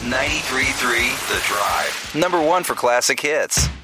93.3 The Drive. Number one for classic hits.